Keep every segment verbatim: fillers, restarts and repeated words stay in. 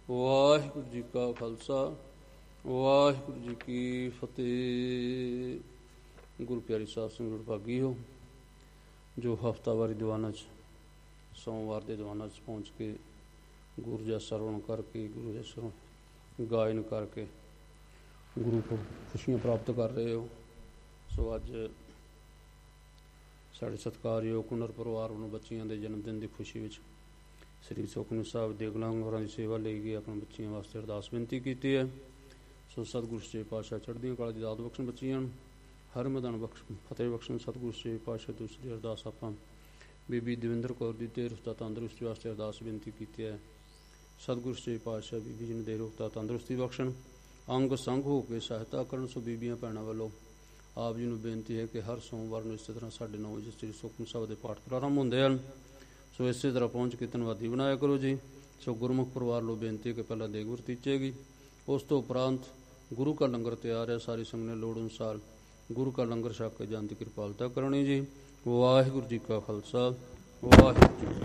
ਵਾਹਿਗੁਰੂ ਜੀ ਕਾ ਖਾਲਸਾ ਵਾਹਿਗੁਰੂ ਜੀ ਕੀ ਫਤਿਹ। ਗੁਰੂ ਪਿਆਰੀ ਸਾਧ ਸੰਗਤ ਭਾਗੀ ਹੋ ਜੋ ਹਫ਼ਤਾਵਾਰੀ ਦੀਵਾਨਾਂ 'ਚ ਸੋਮਵਾਰ ਦੇ ਦੀਵਾਨਾਂ 'ਚ ਪਹੁੰਚ ਕੇ ਗੁਰੂ ਦਾ ਸਰਵਣ ਕਰਕੇ ਗੁਰੂ ਦੇ ਸਰਵਣ ਗਾਇਨ ਕਰਕੇ ਗੁਰੂ ਕੋਲ ਖੁਸ਼ੀਆਂ ਪ੍ਰਾਪਤ ਕਰ ਰਹੇ ਹੋ। ਸੋ ਅੱਜ ਸਾਡੇ ਸਤਿਕਾਰਯੋਗ ਕੁਨਰ ਪਰਿਵਾਰ ਵੱਲੋਂ ਬੱਚੀਆਂ ਦੇ ਜਨਮ ਦਿਨ ਦੀ ਖੁਸ਼ੀ ਵਿੱਚ ਸ੍ਰੀ ਸੁਖਮਨੀ ਸਾਹਿਬ ਦੇ ਗੁਲਾਂਗਰਾਂ ਦੀ ਸੇਵਾ ਲਈ ਗਈ ਆਪਣੇ ਬੱਚਿਆਂ ਵਾਸਤੇ ਅਰਦਾਸ ਬੇਨਤੀ ਕੀਤੀ ਹੈ। ਸੋ ਸਤਿਗੁਰੂ ਸੱਚੇ ਪਾਤਸ਼ਾਹ ਚੜ੍ਹਦੀਆਂ ਕਲਾ ਦੀ ਦਾਤ ਬਖਸ਼ਣ ਬੱਚੀਆਂ ਨੂੰ, ਹਰ ਮੈਦਾਨ ਬਖਸ਼ ਫਤਿਹ ਬਖਸ਼ਣ। ਸਤਿਗੁਰੂ ਸੱਚੇ ਪਾਤਸ਼ਾਹ ਤੋਂ ਉਸ ਦੀ ਅਰਦਾਸ ਆਪਾਂ ਬੀਬੀ ਦਵਿੰਦਰ ਕੌਰ ਦੀ ਦੇਹ ਰੁਖਤਾ ਤੰਦਰੁਸਤੀ ਵਾਸਤੇ ਅਰਦਾਸ ਬੇਨਤੀ ਕੀਤੀ ਹੈ। ਸਤਿਗੁਰੂ ਸੱਚੇ ਪਾਤਸ਼ਾਹ ਬੀਬੀ ਜੀ ਨੂੰ ਦੇਹ ਰੁਖਤਾ ਤੰਦਰੁਸਤੀ ਬਖਸ਼ਣ, ਅੰਗ ਸੰਗ ਹੋ ਕੇ ਸਹਾਇਤਾ ਕਰਨ। ਸੋ ਬੀਬੀਆਂ ਭੈਣਾਂ ਵੱਲੋਂ ਆਪ ਜੀ ਨੂੰ ਬੇਨਤੀ ਹੈ ਕਿ ਹਰ ਸੋਮਵਾਰ ਨੂੰ ਇਸੇ ਤਰ੍ਹਾਂ ਸਾਢੇ ਨੌ ਵਜੇ ਸ੍ਰੀ ਸੁਖਮਨੀ ਸਾਹਿਬ ਦੇ ਪਾਠ ਪ੍ਰਾਰੰਭ ਹੁੰਦੇ ਹਨ। ਸੋ ਇਸੇ ਤਰ੍ਹਾਂ ਪਹੁੰਚ ਕੇ ਧੰਨਵਾਦੀ ਬਣਾਇਆ ਕਰੋ ਜੀ। ਸੋ ਗੁਰਮੁਖ ਪਰਿਵਾਰ ਨੂੰ ਬੇਨਤੀ ਹੈ ਕਿ ਪਹਿਲਾਂ ਦੇਗ ਵਰਤੀਚੇਗੀ, ਉਸ ਤੋਂ ਉਪਰੰਤ ਗੁਰੂ ਕਾ ਲੰਗਰ ਤਿਆਰ ਹੈ। ਸਾਰੀ ਸੰਗਤ ਨੇ ਲੋੜ ਅਨੁਸਾਰ ਗੁਰੂ ਕਾ ਲੰਗਰ ਛਕ ਕੇ ਜਾਣ ਦੀ ਕਿਰਪਾਲਤਾ ਕਰਨੀ ਜੀ। ਵਾਹਿਗੁਰੂ ਜੀ ਕਾ ਖਾਲਸਾ ਵਾਹਿਗੁਰੂ ਜੀ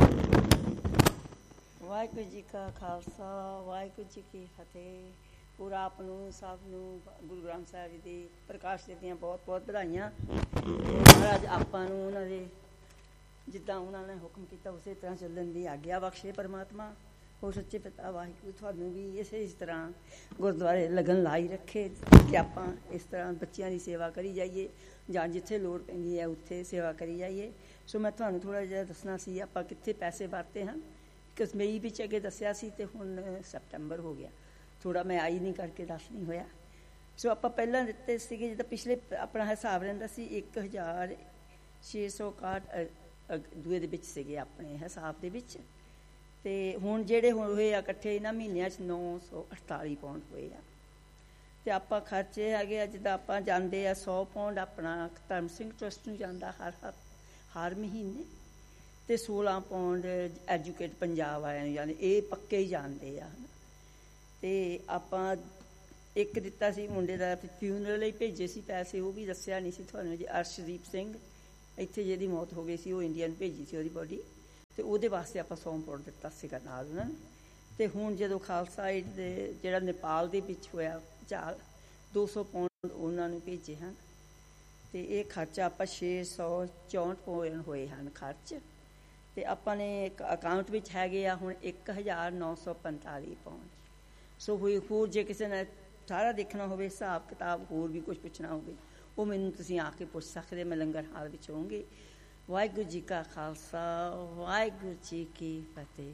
ਵਾਹਿਗੁਰੂ ਜੀ ਕਾ ਖਾਲਸਾ ਵਾਹਿਗੁਰੂ ਜੀ ਕੀ ਫਤਿਹ। ਪੂਰਾ ਆਪ ਨੂੰ ਸਭ ਨੂੰ ਗੁਰੂ ਗ੍ਰੰਥ ਸਾਹਿਬ ਜੀ ਦੀ ਪ੍ਰਕਾਸ਼ ਦੇ ਦੀਆਂ ਬਹੁਤ ਬਹੁਤ ਵਧਾਈਆਂ। ਮਹਾਰਾਜ ਆਪਾਂ ਨੂੰ ਉਹਨਾਂ ਦੇ ਜਿੱਦਾਂ ਉਹਨਾਂ ਨੇ ਹੁਕਮ ਕੀਤਾ ਉਸੇ ਤਰ੍ਹਾਂ ਚੱਲਣ ਦੀ ਆਗਿਆ ਬਖਸ਼ੇ ਪਰਮਾਤਮਾ। ਉਹ ਸੱਚੇ ਪਿਤਾ ਵਾਹਿਗੁਰੂ ਤੁਹਾਨੂੰ ਵੀ ਇਸੇ ਇਸ ਤਰ੍ਹਾਂ ਗੁਰਦੁਆਰੇ ਲਗਨ ਲਾਈ ਰੱਖੇ ਕਿ ਆਪਾਂ ਇਸ ਤਰ੍ਹਾਂ ਬੱਚਿਆਂ ਦੀ ਸੇਵਾ ਕਰੀ ਜਾਈਏ ਜਾਂ ਜਿੱਥੇ ਲੋੜ ਪੈਂਦੀ ਹੈ ਉੱਥੇ ਸੇਵਾ ਕਰੀ ਜਾਈਏ। ਸੋ ਮੈਂ ਤੁਹਾਨੂੰ ਥੋੜ੍ਹਾ ਜਿਹਾ ਦੱਸਣਾ ਸੀ ਆਪਾਂ ਕਿੱਥੇ ਪੈਸੇ ਵਰਤੇ ਹਨ। ਕਿਸ ਮਈ ਵਿੱਚ ਅੱਗੇ ਦੱਸਿਆ ਸੀ ਅਤੇ ਹੁਣ ਸੈਪਟੰਬਰ ਹੋ ਗਿਆ, ਥੋੜ੍ਹਾ ਮੈਂ ਆਈ ਨਹੀਂ ਕਰਕੇ ਦੱਸ ਨਹੀਂ ਹੋਇਆ। ਸੋ ਆਪਾਂ ਪਹਿਲਾਂ ਦਿੱਤੇ ਸੀਗੇ ਜਿੱਦਾਂ ਪਿਛਲੇ ਆਪਣਾ ਹਿਸਾਬ ਰਹਿੰਦਾ ਸੀ ਇੱਕ ਹਜ਼ਾਰ ਛੇ ਸੌ ਇਕਾਹਠ ਦੂਏ ਦੇ ਵਿੱਚ ਸੀਗੇ ਆਪਣੇ ਹਿਸਾਬ ਦੇ ਵਿੱਚ, ਅਤੇ ਹੁਣ ਜਿਹੜੇ ਹੁਣ ਹੋਏ ਆ ਇਕੱਠੇ ਇਹਨਾਂ ਮਹੀਨਿਆਂ 'ਚ ਨੌ ਸੌ ਅਠਤਾਲੀ ਪਾਉਂਡ ਹੋਏ ਆ। ਅਤੇ ਆਪਾਂ ਖਰਚੇ ਹੈਗੇ ਆ ਜਿੱਦਾਂ ਆਪਾਂ ਜਾਂਦੇ ਆ ਸੌ ਪਾਉਂਡ ਆਪਣਾ ਧਰਮ ਸਿੰਘ ਟਰਸਟ ਨੂੰ ਜਾਂਦਾ ਹਰ ਹਰ ਹਰ ਮਹੀਨੇ, ਅਤੇ ਸੋਲਾਂ ਪਾਉਂਡ ਐਜੂਕੇਟ ਪੰਜਾਬ ਵਾਲਿਆਂ ਨੂੰ ਜਾਂਦੇ, ਇਹ ਪੱਕੇ ਹੀ ਜਾਂਦੇ ਆ। ਅਤੇ ਆਪਾਂ ਇੱਕ ਦਿੱਤਾ ਸੀ ਮੁੰਡੇ ਦਾ ਫਿਊਨਰਲ ਲਈ ਭੇਜੇ ਸੀ ਪੈਸੇ, ਉਹ ਵੀ ਦੱਸਿਆ ਨਹੀਂ ਸੀ ਤੁਹਾਨੂੰ ਜੀ। ਅਰਸ਼ਦੀਪ ਸਿੰਘ ਇੱਥੇ ਜਿਹਦੀ ਮੌਤ ਹੋ ਗਈ ਸੀ ਉਹ ਇੰਡੀਅਨ ਭੇਜੀ ਸੀ ਉਹਦੀ ਬੋਡੀ, ਅਤੇ ਉਹਦੇ ਵਾਸਤੇ ਆਪਾਂ ਸੌ ਪਾਉਂਡ ਦਿੱਤਾ ਸੀਗਾ ਨਾਲ ਉਹਨਾਂ ਨੇ। ਅਤੇ ਹੁਣ ਜਦੋਂ ਖਾਲਸਾ ਏਡ ਦੇ ਜਿਹੜਾ ਨੇਪਾਲ ਦੇ ਵਿੱਚ ਹੋਇਆ ਚਾਲ ਦੋ ਸੌ ਪਾਉਂਡ ਉਹਨਾਂ ਨੂੰ ਭੇਜੇ ਹਨ। ਅਤੇ ਇਹ ਖਰਚਾ ਆਪਾਂ ਛੇ ਸੌ ਚੌਂਹਠ ਪਾਉਂਡ ਹੋਏ ਹਨ ਖਰਚ। ਅਤੇ ਆਪਾਂ ਨੇ ਇੱਕ ਅਕਾਊਂਟ ਵਿੱਚ ਹੈਗੇ ਆ ਹੁਣ ਇੱਕ ਹਜ਼ਾਰ ਨੌ ਸੌ ਪੰਤਾਲੀ ਪਾਉਂਡ। ਸੋ ਹੋਈ ਹੋਰ ਜੇ ਕਿਸੇ ਨੇ ਸਾਰਾ ਦੇਖਣਾ ਹੋਵੇ ਹਿਸਾਬ ਕਿਤਾਬ ਹੋਰ ਵੀ ਕੁਛ ਪੁੱਛਣਾ ਹੋਵੇ ਉਹ ਮੈਨੂੰ ਤੁਸੀਂ ਆ ਕੇ ਪੁੱਛ ਸਕਦੇ, ਮੈਂ ਲੰਗਰ ਹਾਲ ਵਿੱਚ ਹੋਵਾਂਗੀ। ਵਾਹਿਗੁਰੂ ਜੀ ਕਾ ਖਾਲਸਾ ਵਾਹਿਗੁਰੂ ਜੀ ਕੀ ਫਤਿਹ।